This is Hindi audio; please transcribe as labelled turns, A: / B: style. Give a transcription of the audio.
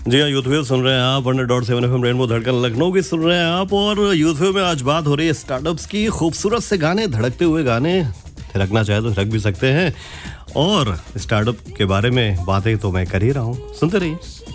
A: जी हाँ, यूथ वेव सुन रहे हैं आप, 100.7 FM रेनबो धड़कन लखनऊ की सुन रहे हैं आप। और यूथ वेव में आज बात हो रही है स्टार्टअप्स की। खूबसूरत से गाने, धड़कते हुए गाने, थिरकना चाहे तो थिरक भी सकते हैं। और स्टार्टअप के बारे में बातें तो मैं कर ही रहा हूँ, सुनते रहिए।